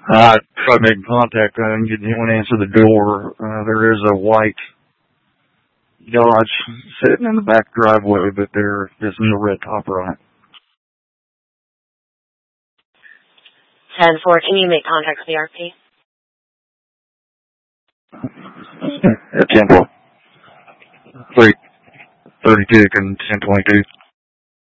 I tried making contact. I didn't get anyone to answer the door. There is a white Dodge sitting in the back driveway, but there isn't a red top right. 10-4, can you make contact with the RP? At 10-4. 332 and 1022.